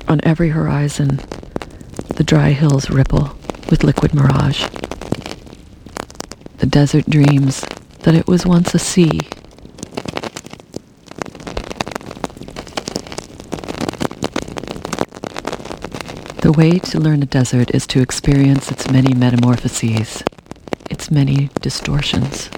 On every horizon, the dry hills ripple with liquid mirage. The desert dreams that it was once a sea. The way to learn a desert is to experience its many metamorphoses, its many distortions.